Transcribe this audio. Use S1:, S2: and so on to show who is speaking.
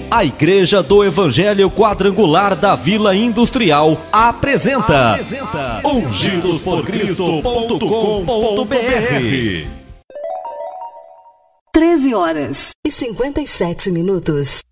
S1: A Igreja do Evangelho Quadrangular da Vila Industrial apresenta ungidosporcristo.com.br.
S2: 13h57.